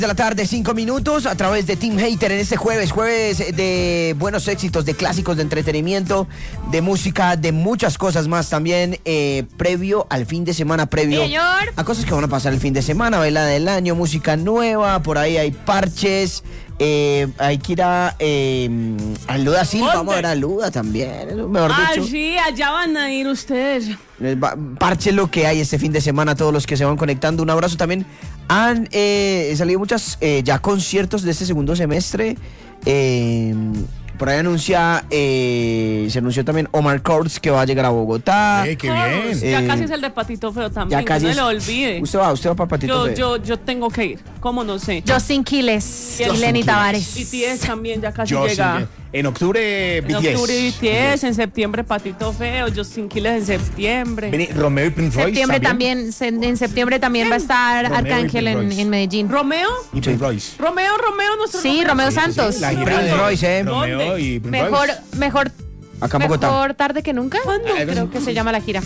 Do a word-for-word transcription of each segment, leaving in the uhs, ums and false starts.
De la tarde, cinco minutos, a través de Team Hater en este jueves, jueves de buenos éxitos, de clásicos, de entretenimiento, de música, de muchas cosas más también, eh, previo al fin de semana, previo Señor. a cosas que van a pasar el fin de semana, bailada del año, música nueva, por ahí hay parches, eh, hay que ir a, eh, a Luda Silva, vamos a ver a Luda también, mejor Ah, dicho. sí, allá van a ir ustedes. Parche lo que hay este fin de semana, todos los que se van conectando. Un abrazo también. Han eh, salido muchas eh, ya conciertos de este segundo semestre. Eh, por ahí anuncia, eh, se anunció también Omar Courtz que va a llegar a Bogotá. Eh, qué bien. Ya Eh, casi es el de Patito Feo también, Ya casi no es- se lo olvide. Usted va, usted va para Patito Yo, Feo. yo, yo tengo que ir, ¿cómo no sé? Justin Quiles y Justin Lenny Quiles. Tavares. B T S también ya casi Yo llega. sí, en octubre, En B T S. octubre B T S, en septiembre Patito Feo, Justin Quiles en septiembre. Vení, Romeo y Prince Royce Septiembre también, se- en septiembre también va a estar Romeo y Arcángel en, Royce. en Medellín. ¿Romeo? Y Prince Royce. Romeo, Romeo, nuestro Sí, Romeo Santos. La gira Prince de Royce, ¿eh? Romeo ¿Dónde? y Prince Mejor, Royce. mejor, Acá en Bogotá. mejor tarde que nunca. ¿Cuándo? Ay, Creo que se llama la gira.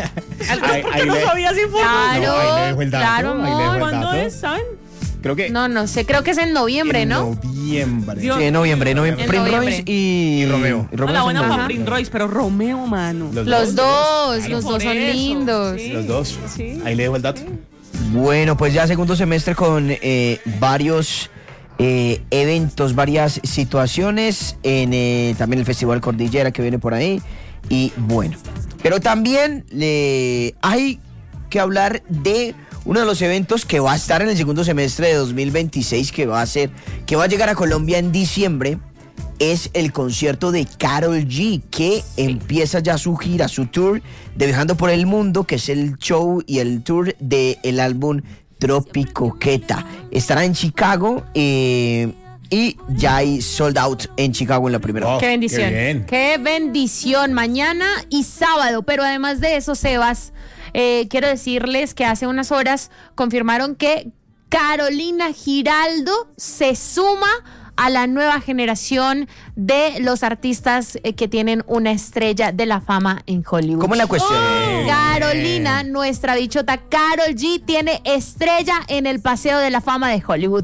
Ahí- ahí no le- sabía si fue. Claro, No, ahí le dejo el dato, claro, ahí le dejo amor. el ¿Cuándo dato. es? ¿Saben? Creo que No, no sé, creo que es en noviembre, en ¿no? noviembre. Dios. Sí, en noviembre, noviembre. En Prince noviembre. Royce y, Y Romeo. y A la es en buena para noviembre. Prince Royce, pero Romeo, mano. Los dos, Claro. los Por dos son eso, lindos. sí. Los dos. Sí. Ahí le dejo el dato. Bueno, pues ya segundo semestre con eh, varios eh, eventos, varias situaciones, en eh, también el Festival Cordillera que viene por ahí, y bueno, pero también le hay que hablar de uno de los eventos que va a estar en el segundo semestre de dos mil veintiséis, que va a ser, que va a llegar a Colombia en diciembre. Es el concierto de Karol G, que empieza ya su gira, su tour de Viajando por el Mundo, que es el show y el tour del álbum Tropicoqueta. Estará en Chicago eh, y ya hay sold out en Chicago en la primera. Oh, Qué bendición. qué bien. Qué bendición. Mañana y sábado. Pero además de eso, Sebas, eh, quiero decirles que hace unas horas confirmaron que Carolina Giraldo se suma a la nueva generación de los artistas eh, que tienen una estrella de la fama en Hollywood. ¿Cómo es la cuestión? Oh, Carolina, nuestra bichota Karol G, tiene estrella en el Paseo de la Fama de Hollywood.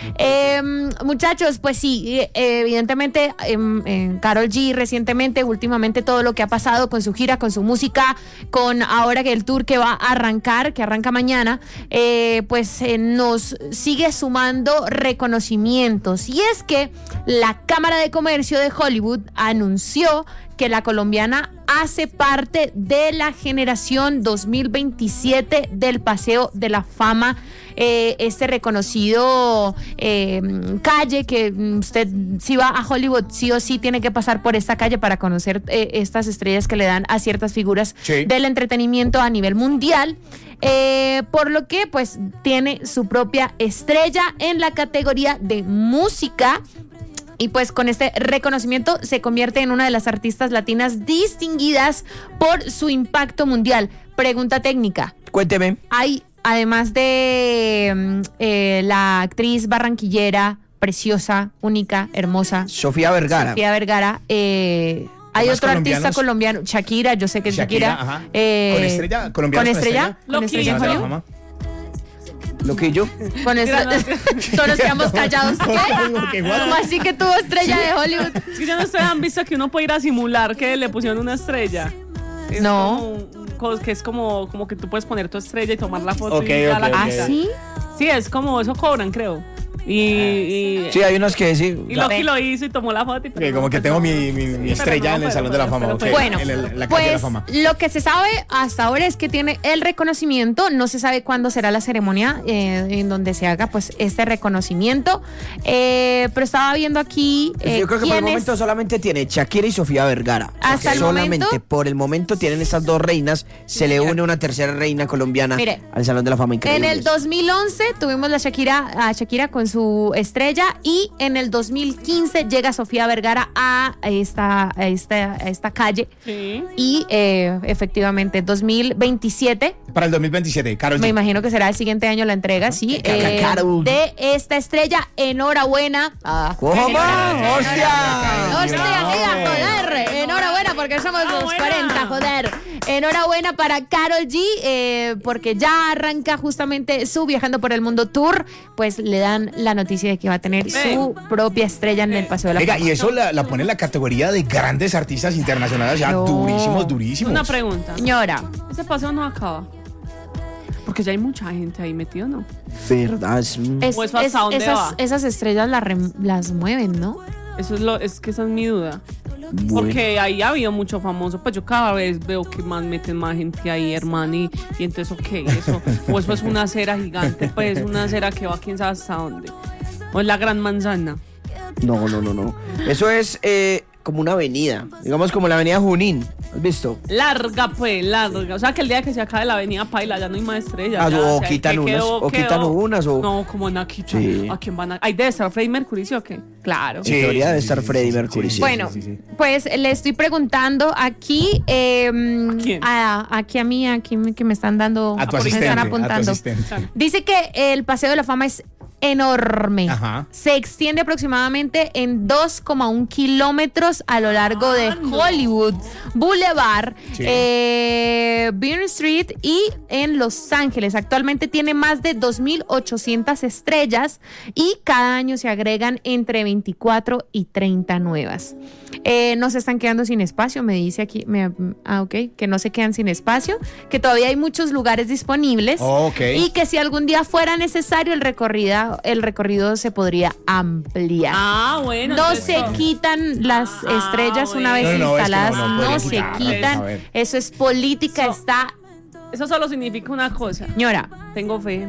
Eh, muchachos, pues sí, eh, evidentemente eh, eh, Karol G recientemente, últimamente todo lo que ha pasado con su gira, con su música, con ahora que el tour que va a arrancar, que arranca mañana, eh, pues eh, nos sigue sumando reconocimientos. Y es que la Cámara de Comercio de Hollywood anunció que la colombiana hace parte de la generación dos mil veintisiete del Paseo de la Fama, eh, este reconocido eh, calle que usted, si va a Hollywood, sí o sí tiene que pasar por esta calle para conocer eh, estas estrellas que le dan a ciertas figuras Sí. del entretenimiento a nivel mundial. Eh, por lo que pues tiene su propia estrella en la categoría de música. Y pues con este reconocimiento se convierte en una de las artistas latinas distinguidas por su impacto mundial. Pregunta técnica. Cuénteme. Hay, además de mm, eh, la actriz barranquillera, preciosa, única, hermosa, Sofía Vergara. Sofía Vergara, eh, hay ¿Más otro artista colombianos? colombiano, Shakira, yo sé que es Shakira. Shakira, ajá. eh, ¿Con estrella? ¿Colombianos ¿Con con estrella? estrella? ¿Con Loquillo. estrella en Paseo de la Hollywood? Fama. Lo que yo. Con estre- Todos nos quedamos callados. ¿Qué? What? ¿Cómo así que tuvo estrella de Hollywood? Es que ya no ustedes han visto que uno puede ir a simular que le pusieron una estrella. Es No. como un- co- que es como, como que tú puedes poner tu estrella y tomar la foto Ok, y ya ok, la ok. ¿Ah, quitas. sí? Sí, es como, eso cobran, creo. Y, y, Sí, hay unos que sí. y Loki lo hizo y tomó la foto. Y Ok, como que tengo mi, mi, mi estrella en el Salón de la Fama. ok, Bueno, en el- la calle de la pues fama. lo que se sabe hasta ahora es que tiene el reconocimiento. No se sabe cuándo será la ceremonia eh, en donde se haga pues este reconocimiento. Eh, pero estaba viendo aquí eh, Yo creo que por el quiénes- momento solamente tiene Shakira y Sofía Vergara. Hasta el solamente momento. por el momento tienen esas dos reinas. Se le une una tercera reina colombiana Mire, al Salón de la Fama. En Increíble. el dos mil once tuvimos la Shakira, a Shakira con su estrella, y en el dos mil quince llega Sofía Vergara a esta, a esta, a esta calle. Sí. Y eh, efectivamente, dos mil veintisiete, Para el dos mil veintisiete, Karol me G. imagino que será el siguiente año la entrega, sí, Carla eh, Karol. de esta estrella. Enhorabuena. Ah, ¿Cómo? ¡Hostia! ¡Hostia, amiga, joder! Enhorabuena Enhorabuena porque somos los Enhorabuena. cuarenta, joder. Enhorabuena para Karol G, eh, porque ya arranca justamente su Viajando por el Mundo Tour. Pues le dan la noticia de que va a tener su propia estrella en el Paseo de la Oiga, Fama. y eso la, la pone en la categoría de grandes artistas internacionales, ya No. durísimos, durísimos. Una pregunta. Señora, Ese paseo no acaba. Porque ya hay mucha gente ahí metida, ¿no? Verdad. es- es- ¿O eso hasta es- dónde esas, va? esas estrellas las, rem- las mueven, ¿no? Eso es lo, es que esa es mi duda. Bueno. Porque ahí ha habido mucho famoso. Pues yo cada vez veo que más meten más gente ahí, hermano. Y, y entonces, ok, eso. O eso es una acera gigante, pues una acera que va quién sabe hasta dónde. O es la gran manzana. No, no, no, no. Eso es eh, como una avenida. Digamos como la avenida Junín. ¿Has visto? Larga, pues, larga. O sea, que el día que se acabe la avenida Paila ya no hay más estrellas. Ah, ya, o sea, quitan que unas, quedó, o quedó. quitan unas, o- No, como no quitan. Sí. ¿A quién van a...? ¿Hay de estar Freddie Mercury, sí o qué? Claro. Sí, En teoría debe sí, estar sí, Freddie sí, Mercury, sí, sí. Bueno, sí, sí. pues le estoy preguntando aquí, eh, quién? a- aquí a mí, aquí me- que me están dando, A tu me asistente, están a tu apuntando. asistente. Dice que el Paseo de la Fama es enorme. Ajá. Se extiende aproximadamente en dos coma uno kilómetros a lo largo de Hollywood Boulevard, Sí. eh, Beale Street y en Los Ángeles. Actualmente tiene más de dos mil ochocientas estrellas y cada año se agregan entre veinticuatro y treinta nuevas. Eh, no se están quedando sin espacio, me dice aquí, me- ah, ok, que no se quedan sin espacio, que todavía hay muchos lugares disponibles Ok. y que si algún día fuera necesario el recorrido, el recorrido se podría ampliar. Ah, bueno. No entonces se eso. quitan las Ah, estrellas una vez bueno. No, no, es que instaladas, no, no, no pueden se quitar, quitan. a ver. Eso es política, So- está. Eso solo significa una cosa. Señora, Tengo fe.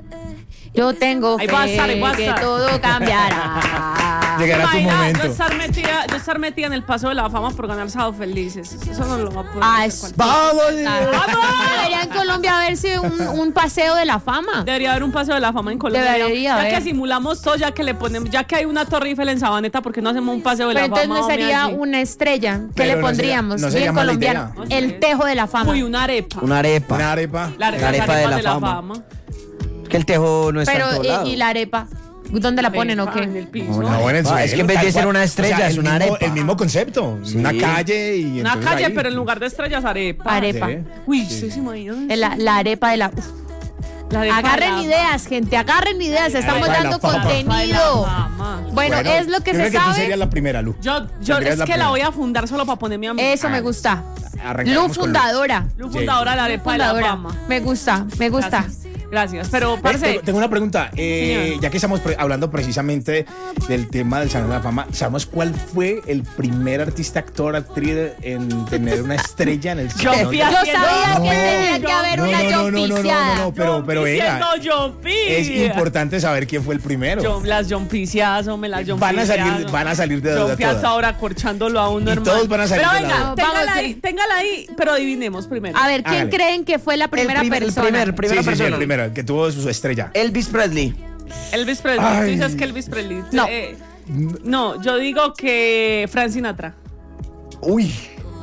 yo tengo Ahí fe va a estar, ahí va a que estar. todo cambiará. Llegará tu Imagina, momento. Yo estar, metida, yo estar metida en el Paso de la Fama por ganar Sábado Felices. Eso no lo va a poder Ah, hacer es- cualquiera. ¡Vamos! Debería en Colombia verse un, un paseo de la fama. Debería haber un Paseo de la Fama en Colombia. Debería ya haber. que simulamos todo, ya que le ponemos, ya que hay una Torre Eiffel en Sabaneta, ¿por qué no hacemos un Paseo de Pero la entonces Fama? no sería hombre, allí? una estrella. ¿Qué Pero le no sería- pondríamos? no sería Bien mala colombiano. idea. El tejo de la fama. Uy, una arepa. Una arepa. Una arepa. La, La las arepa de arepas la fama. Es que el tejo no está en Pero, todo y, lado. y la arepa? ¿Dónde la ponen o Arepa En qué? el piso. Una No, bueno, en Ah, suelo, es que en vez de tal ser cual. una estrella, el es una mismo- arepa. El mismo concepto. Sí. Una calle y Una entonces calle, ahí. pero en lugar de estrellas, arepa. Arepa. Sí. Uy, ¿sí se imaginan? La, la arepa de la... Uf. La arepa de Agarren la- ideas, gente, agarren ideas. Estamos arepa de la dando fama. contenido. Fama. Bueno, es lo que yo se creo que tú sabe. serías la primera, Lu. Yo, yo Tendrías es la que la primera. voy a fundar solo para ponerme a mí. Eso me Ah, gusta. arrancaremos Lu con Lu. fundadora. Luz fundadora de la arepa de la Fundadora. fama. Me gusta, me gusta. Gracias. Gracias. Pero, Ve, parce, tengo, tengo una pregunta. Eh, Señor. ya que estamos pre- hablando precisamente del tema del Salón de la Fama, ¿sabemos cuál fue el primer artista, actor, actriz en tener una estrella en el Yo Salón? fui de a- la Yo sabía No, que tenía que haber no, una no, no, no, no, no, no, yompiciada. no, pero, pero venga, es importante saber quién fue el primero. Yo, las jompicias, me las jompicias. Van a salir, van a salir de duda Jompi hasta todas. ahora corchándolo a uno, Y hermano. todos van a salir Pero de la venga, duda. téngala Vamos, ahí, téngala ahí, pero adivinemos primero. A ver, ¿quién Hágale. creen que fue la primera prim- el persona? primer, primera Sí, sí, sí, el persona. primero, el que tuvo su estrella. Elvis Presley. Elvis Presley. Ay. Tú dices que Elvis Presley. No. Eh, no, yo digo que Frank Sinatra. Uy,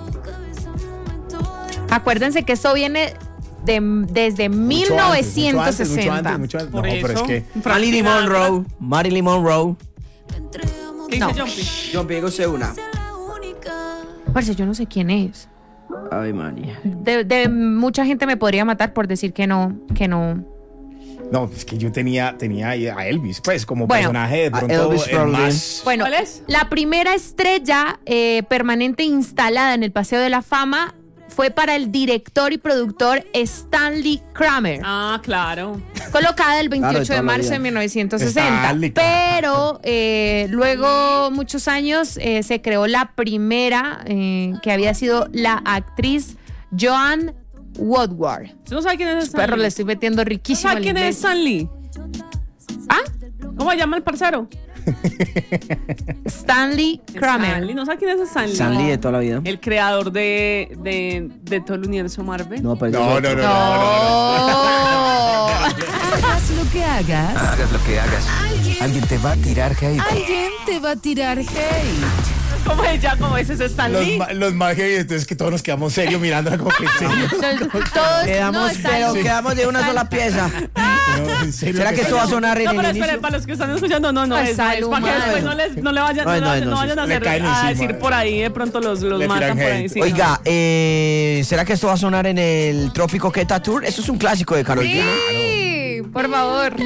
Acuérdense que eso viene de, desde mucho antes, mucho antes, mil novecientos sesenta. Mucho antes, mucho antes. Por No, pero eso. es que Frank Marilyn Sinatra. Monroe. Marilyn Monroe. ¿Qué dice No. Jompi? Yo pego sé una. Parce, yo no sé quién es. Ay, María. De, de- mucha gente me podría matar por decir que no, que no. no, es que yo tenía, tenía ahí a Elvis, pues, como Bueno, personaje de a pronto Elvis el Presley. más. Bueno, ¿Cuál es? la primera estrella eh, permanente instalada en el Paseo de la Fama fue para el director y productor Stanley Kramer, Ah, claro. colocada el veintiocho Claro, de de toda la marzo vida. de mil novecientos sesenta. Stanley, claro. Pero eh, luego, muchos años, eh, se creó la primera, eh, que había sido la actriz Joan Woodward. ¿Tú no sabes quién es Stan Perro, Lee? le estoy metiendo ¿No riquísimo sabes el quién es inglés. Stan Lee? ¿Ah? ¿Cómo se llama el parcero? Stanley Kramer. Stan Lee. ¿No sabes quién es Stan Lee? Stan Lee de toda la vida. El creador de, de, de todo el universo Marvel. No, pues No, no, no, no, no, no. No. Hagas lo que hagas, Hagas lo que hagas. Alguien te va a tirar hate. alguien te va a tirar hate. como ella, como ese es Stan Los, Lee. ma- los más heavy, entonces que todos nos quedamos serios mirándola como que en serio. Entonces, todos, Le damos, no, está- pero Sí. quedamos de una sola pieza. No, en serio, ¿Será que esto va a sonar en No, el pero inicio? esperen, para los que están escuchando, no, no, Pues es, no es salud, para que madre. después no, les, no le vayan, No, no, no, le- no, no sí, vayan a, le hacer, caen a encima. decir por ahí, de pronto los, los Le tiran matan por ahí. hate. Sí, Oiga, eh, ¿será que esto va a sonar en el Trópico Queta Tour? Eso es un clásico de Karol G, ¿no? Sí, por favor.